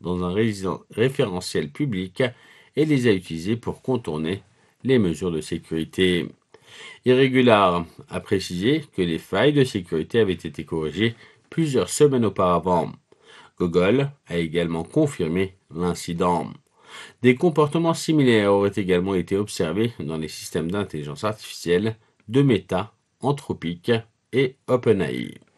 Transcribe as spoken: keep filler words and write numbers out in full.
dans un rési- référentiel public et les a utilisés pour contourner les mesures de sécurité. Irregular a précisé que les failles de sécurité avaient été corrigées plusieurs semaines auparavant. Google a également confirmé l'incident. Des comportements similaires auraient également été observés dans les systèmes d'intelligence artificielle de Meta, Anthropic et OpenAI.